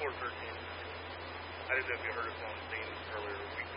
or 13. I didn't know if you heard us on the scene earlier.